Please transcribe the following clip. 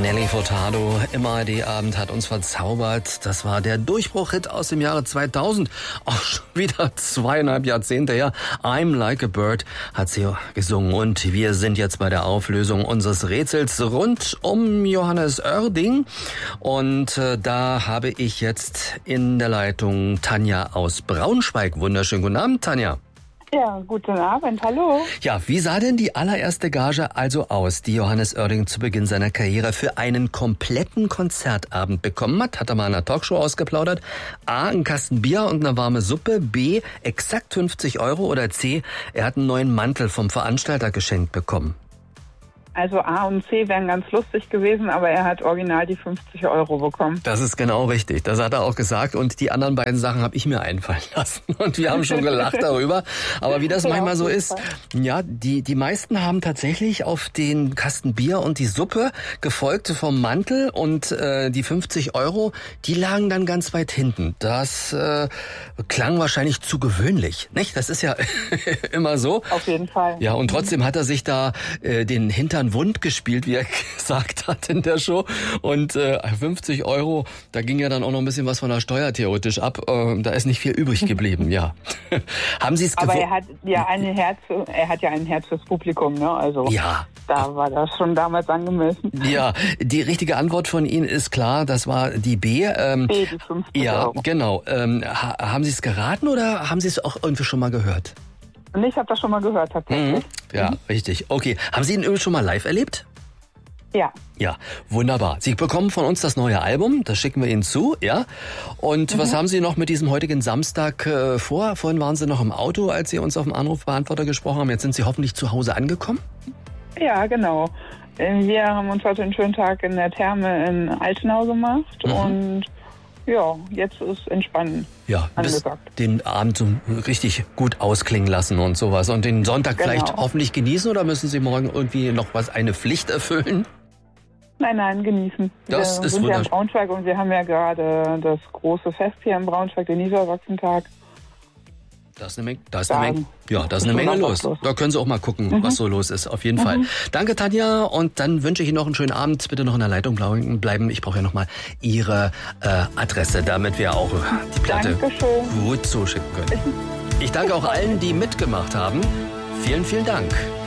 Nelly Furtado, MAD-Abend hat uns verzaubert. Das war der Durchbruch-Hit aus dem Jahre 2000. Auch schon wieder 2,5 Jahrzehnte her. I'm Like a Bird hat sie gesungen. Und wir sind jetzt bei der Auflösung unseres Rätsels rund um Johannes Oerding. Und da habe ich jetzt in der Leitung Tanja aus Braunschweig. Wunderschönen guten Abend, Tanja. Ja, guten Abend, hallo. Ja, wie sah denn die allererste Gage also aus, die Johannes Oerding zu Beginn seiner Karriere für einen kompletten Konzertabend bekommen hat? Hat er mal in einer Talkshow ausgeplaudert? A, ein Kasten Bier und eine warme Suppe. B, exakt 50 Euro. Oder C, er hat einen neuen Mantel vom Veranstalter geschenkt bekommen. Also A und C wären ganz lustig gewesen, aber er hat original die 50 Euro bekommen. Das ist genau richtig. Das hat er auch gesagt. Und die anderen beiden Sachen habe ich mir einfallen lassen. Und wir haben schon gelacht darüber. Aber wie das manchmal so ist, ja, die meisten haben tatsächlich auf den Kasten Bier und die Suppe gefolgt vom Mantel. Und die 50 Euro, die lagen dann ganz weit hinten. Das klang wahrscheinlich zu gewöhnlich, nicht? Das ist ja immer so. Auf jeden Fall. Ja, und trotzdem hat er sich da den Hintern wund gespielt, wie er gesagt hat in der Show. Und 50 Euro, da ging ja dann auch noch ein bisschen was von der Steuer theoretisch ab. Da ist nicht viel übrig geblieben, ja. Haben Sie es Aber er hat ja ein Herz fürs Publikum, ne? Also ja. Da war das schon damals angemessen. Ja, die richtige Antwort von Ihnen ist klar, das war die B. B, die 50 ja, Euro. Genau. Haben Sie es geraten oder haben Sie es auch irgendwie schon mal gehört? Und ich habe das schon mal gehört, tatsächlich. Ja, richtig. Okay. Haben Sie ihn schon mal live erlebt? Ja. Ja, wunderbar. Sie bekommen von uns das neue Album, das schicken wir Ihnen zu, ja. Und was haben Sie noch mit diesem heutigen Samstag vor? Vorhin waren Sie noch im Auto, als Sie uns auf dem Anrufbeantworter gesprochen haben. Jetzt sind Sie hoffentlich zu Hause angekommen? Ja, genau. Wir haben uns heute einen schönen Tag in der Therme in Altenau gemacht und ja, jetzt ist Entspannen. Ja, bis den Abend so richtig gut ausklingen lassen und sowas. Und den Sonntag vielleicht hoffentlich genießen oder müssen Sie morgen irgendwie noch eine Pflicht erfüllen? Nein, genießen. Wir sind ja in Braunschweig und wir haben ja gerade das große Fest hier in Braunschweig, den Niedersachsentag. Da ist eine Menge los. Da können Sie auch mal gucken, was so los ist, auf jeden Fall. Danke, Tanja, und dann wünsche ich Ihnen noch einen schönen Abend. Bitte noch in der Leitung bleiben. Ich brauche ja nochmal Ihre Adresse, damit wir auch die Platte gut zuschicken können. Ich danke auch allen, die mitgemacht haben. Vielen, vielen Dank.